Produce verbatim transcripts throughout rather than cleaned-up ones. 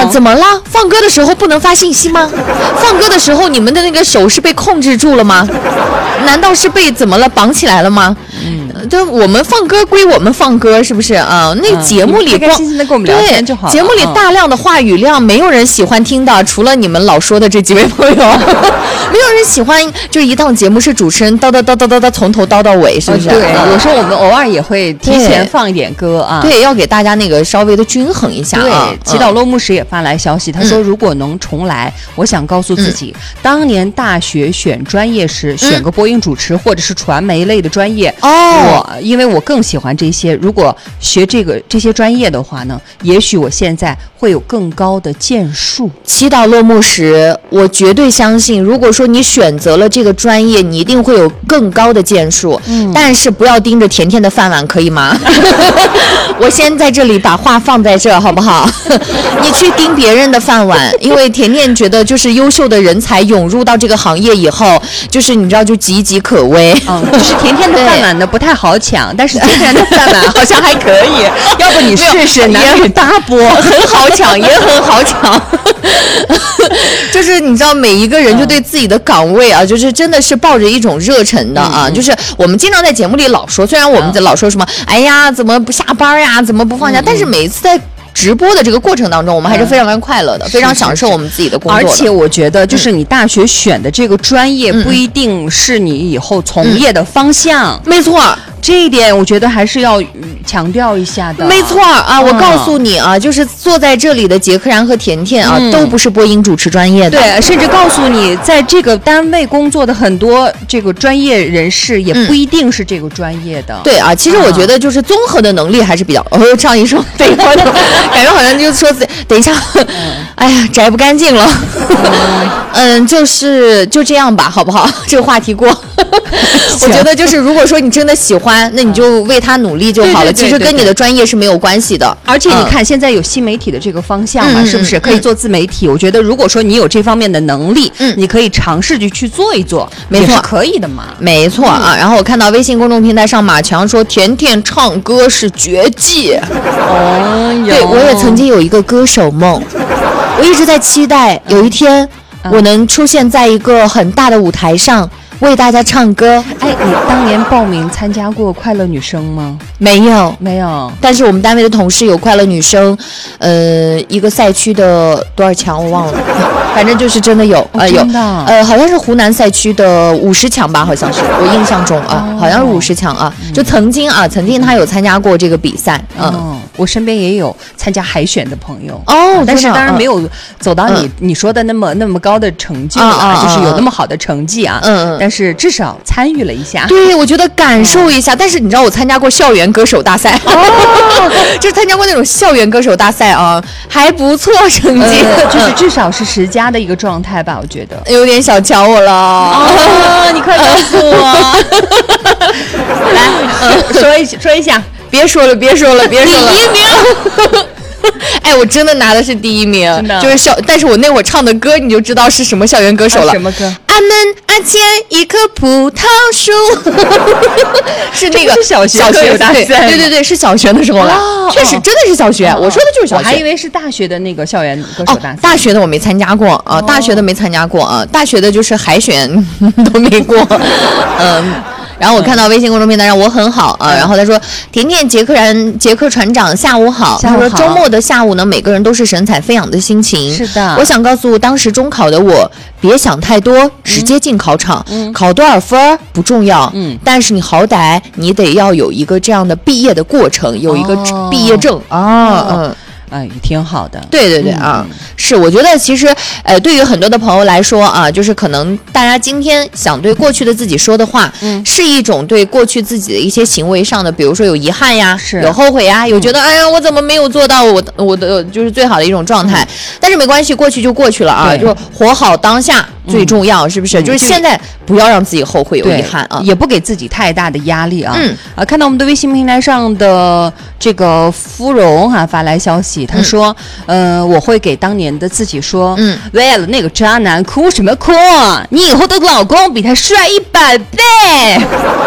怎么了？放歌的时候不能发信息吗？放歌的时候你们的那个手是被控制住了吗？难道是被怎么了绑起来了吗？嗯，就我们放歌归我们放歌，是不是啊？那节目里光、嗯、 开开心心的跟我们聊天就好了。 节目里大量的话语量，没有人喜欢听的，除了你们老说的这几位朋友，没有人喜欢。就一档节目是主持人叨叨叨叨叨叨从头叨到尾，是不是？ 嗯、对、嗯，有时候我们偶尔也会提前放一点歌啊。 对，要给大家那个稍微的均衡一下啊。 对，祈祷落幕时也发来消息，他说如果能重来，嗯、我想告诉自己，嗯、当年大学选专业时，选个播音主持或者是传媒类的专业。哦、嗯，我因为我更喜欢这些，如果学这个这些专业的话呢，也许我现在会有更高的建树。 祈祷落幕时，我绝对相信，如果说你选择了这个专业，你一定会有更高的建树。嗯，但是不要盯着甜甜的饭碗，可以吗？我先在这里把话放在这儿，好不好？你去盯别人的饭碗，因为甜甜觉得就是优秀的人才涌入到这个行业以后，就是你知道就岌岌可危。 嗯，就是甜甜的饭碗呢不太好抢，但是甜甜的饭碗好像还可以。要不你试试男女搭播， 很好抢，也很好抢。就是你知道每一个人就对自己的岗位啊，就是真的是抱着一种热忱的啊。嗯、就是我们经常在节目里老说，虽然我们老说什么，哎呀，怎么不下班呀，怎么不放假？嗯、但是每一次在直播的这个过程当中，我们还是非常非常快乐的，嗯、非常享受我们自己的工作的。 而且我觉得，就是你大学选的这个专业，不一定是你以后从业的方向。 嗯、没错。 这一点我觉得还是要强调一下的。 没错啊，嗯、我告诉你啊，就是坐在这里的杰克然和甜甜啊，嗯、都不是播音主持专业的。 对，甚至告诉你，在这个单位工作的很多这个专业人士，也不一定是这个专业的。 嗯、对啊，其实我觉得就是综合的能力还是比较。哦，这样一说，等一会儿，感觉好像就说自己等一下，嗯、哎呀，摘不干净了。嗯, 嗯，就是就这样吧，好不好？这个话题过。我觉得就是如果说你真的喜欢，那你就为他努力就好了。对对对对对，其实跟你的专业是没有关系的。 而且你看，现在有新媒体的这个方向嘛，嗯、是不是可以做自媒体？嗯、我觉得如果说你有这方面的能力，嗯、你可以尝试着去做一做， 没错， 可以的嘛。 没错啊。然后我看到微信公众平台上马强说，甜甜唱歌是绝技。哦，对，我也曾经有一个歌手梦，我一直在期待有一天我能出现在一个很大的舞台上。为大家唱歌。 哎，你当年报名参加过快乐女声吗？ 没有， 没有。 但是我们单位的同事有快乐女声，呃，一个赛区的多少强我忘了，反正就是真的有， 哦、 呃，有， 真的呃，好像是湖南赛区的五十强吧，好像是，我印象中啊，哦、好像是五十强啊，就曾经啊，曾经他有参加过这个比赛，嗯。 哦我身边也有参加海选的朋友哦， 但是当然没有走到你、嗯、你说的那么那么高的成绩啊、嗯，就是有那么好的成绩啊，嗯，但是至少参与了一下。 对，我觉得感受一下。嗯、但是你知道我参加过校园歌手大赛，哦，就是参加过那种校园歌手大赛啊，还不错成绩， 呃、就是至少是十佳的一个状态吧，我觉得。 有点小瞧我了， 哦，你快告诉我，来、嗯、说一说一下。 别说了，别说了，别说了！第一名，哎，我真的拿的是第一名， 真的。 就是校，但是我那会儿唱的歌，你就知道是什么校园歌手了。 啊、什么歌？ 俺们阿前一棵葡萄树，是那个是小学小学大赛， 对对对，是小学的时候了。哦、确实，真的是小学、哦。我说的就是小学， 我还以为是大学的那个校园歌手大赛。 哦、大学的我没参加过啊、哦，大学的没参加过啊，大学的就是海选都没过，嗯。然后我看到微信公众平台上我很好啊，然后他说甜甜杰克然杰克船长下午好，他说周末的下午呢，每个人都是神采飞扬的心情。 是的， 我想告诉当时中考的我，别想太多，直接进考场，嗯、考多少分不重要，嗯，但是你好歹你得要有一个这样的毕业的过程，有一个毕业证啊， 哦、嗯。嗯，也挺好的。 对对对啊，嗯、是，我觉得其实，呃，对于很多的朋友来说啊，就是可能大家今天想对过去的自己说的话，嗯，是一种对过去自己的一些行为上的，比如说有遗憾呀， 是有后悔呀，有觉得、嗯、哎呀，我怎么没有做到我我的就是最好的一种状态、嗯，但是没关系，过去就过去了啊，就活好当下。最重要是不是、嗯？就是现在不要让自己后悔有遗憾啊， 也不给自己太大的压力啊。嗯啊，看到我们的微信平台上的这个芙蓉哈、啊、发来消息，他说，嗯、呃，我会给当年的自己说，嗯，为了那个渣男哭什么哭？你以后的老公比他帅一百倍。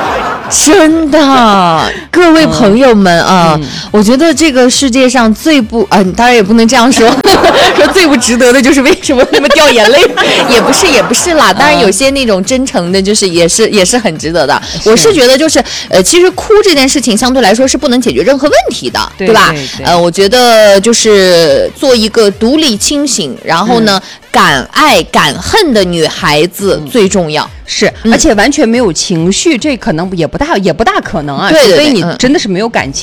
真的，各位朋友们啊，嗯、我觉得这个世界上最不啊、呃，当然也不能这样说，说最不值得的就是为什么那么掉眼泪，也不是也不是啦。当然有些那种真诚的，就是也是也是很值得的。是我是觉得就是呃，其实哭这件事情相对来说是不能解决任何问题的， 对, 对吧？ 对对呃，我觉得就是做一个独立清醒，然后呢。嗯敢爱敢恨的女孩子最重要， 是，而且完全没有情绪，这可能也不大也不大可能啊， 对对对， 除非你真的是没有感情。